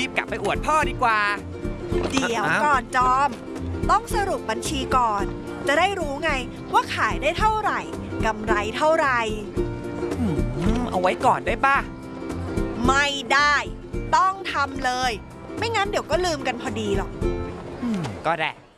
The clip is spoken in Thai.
บกลับไปอวดพ่อดีกว่าเดี๋ยวก่อนจอมต้องสรุปบัญชีก่อนจะได้รู้ไงว่าขายได้เท่าไหร่กำไรเท่าไหร่เอาไว้ก่อนได้ป่ะไม่ได้ต้องทำเลยไม่งั้นเดี๋ยวก็ลืมกันพอดีหรอกก็ได้